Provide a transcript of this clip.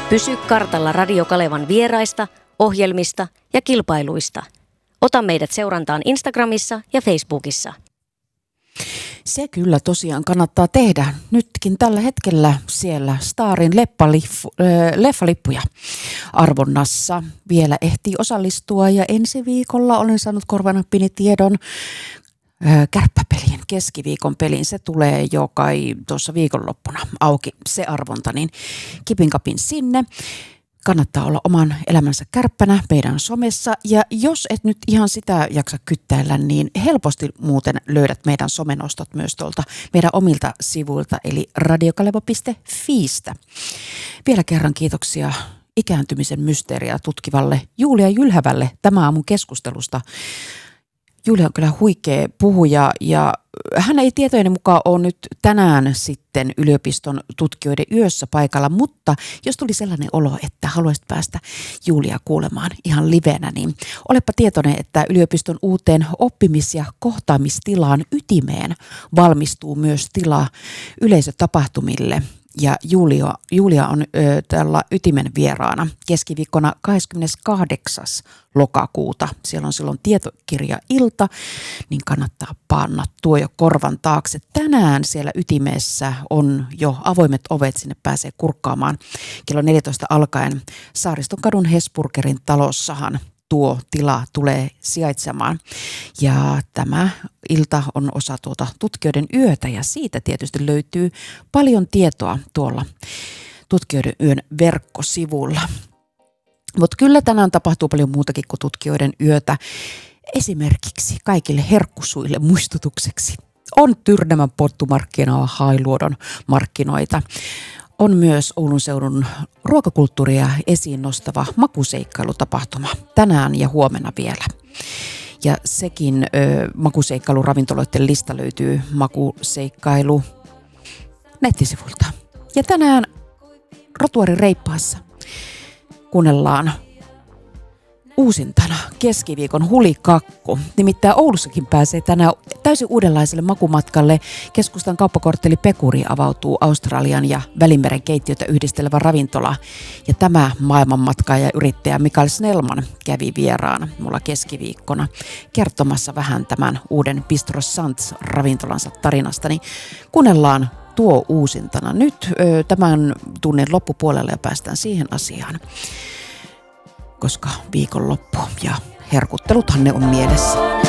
Pysy kartalla Radio Kalevan vieraista, ohjelmista ja kilpailuista. Ota meidät seurantaan Instagramissa ja Facebookissa. Se kyllä tosiaan kannattaa tehdä. Nytkin tällä hetkellä siellä Starin leffalippuja arvonnassa. Vielä ehtii osallistua ja ensi viikolla olen saanut korvanappini tiedon kärppäpeliin, keskiviikon peliin. Se tulee jo kai tuossa viikonloppuna auki se arvonta, niin kipin kapin sinne. Kannattaa olla oman elämänsä kärppänä meidän somessa ja jos et nyt ihan sitä jaksa kyttäillä, niin helposti muuten löydät meidän somenostot myös tuolta meidän omilta sivuilta eli radiokaleva.fiistä. Vielä kerran kiitoksia ikääntymisen mysteeriä tutkivalle Julia Jylhävälle tämän aamun keskustelusta. Julia on kyllä huikea puhuja ja hän ei tietojeni mukaan ole nyt tänään sitten yliopiston tutkijoiden yössä paikalla, mutta jos tuli sellainen olo, että haluaisit päästä Julia kuulemaan ihan livenä, niin olepa tietoinen, että yliopiston uuteen oppimis- ja kohtaamistilaan ytimeen valmistuu myös tila yleisötapahtumille. Ja Julia on tällä ytimen vieraana keskiviikkona 28. lokakuuta. Siellä on silloin tietokirja-ilta, niin kannattaa panna tuo jo korvan taakse. Tänään siellä ytimessä on jo avoimet ovet, sinne pääsee kurkkaamaan kello 14 alkaen. Saaristonkadun Hesburgerin talossahan tuo tila tulee sijaitsemaan. Ja tämä ilta on osa tuota tutkijoiden yötä ja siitä tietysti löytyy paljon tietoa tuolla tutkijoiden yön verkkosivulla. Mutta kyllä tänään tapahtuu paljon muutakin kuin tutkijoiden yötä. Esimerkiksi kaikille herkkusuille muistutukseksi on Tyrnävän pottumarkkinaa Hailuodon markkinoita. On myös Oulun seudun ruokakulttuuria esiin nostava makuseikkailutapahtuma tänään ja huomenna vielä. Ja sekin makuseikkailuravintoloiden lista löytyy makuseikkailu nettisivuilta. Ja tänään Rotuarin Reippaassa kuunnellaan uusintana keskiviikon hulikakku. Nimittäin Oulussakin pääsee tänään täysin uudenlaiselle makumatkalle. Keskustan kauppakortteli Pekuri avautuu Australian ja Välimeren keittiötä yhdistelevä ravintola. Ja tämä maailmanmatkaaja yrittäjä Mikael Snellman kävi vieraana mulla keskiviikkona kertomassa vähän tämän uuden Bistro Sands ravintolansa tarinasta. Niin kuunnellaan tuo uusintana nyt tämän tunnin loppupuolella ja päästään siihen asiaan. Koska viikonloppu ja herkutteluthan ne on mielessä.